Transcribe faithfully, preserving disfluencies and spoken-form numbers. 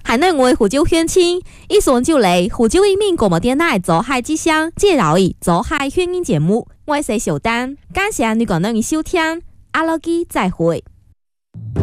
海内外湖州乡亲，以上就嚟湖州一名广播电台走海之乡介绍的走海乡音节目，我是小丹，感谢你个人的收听，阿拉基再会。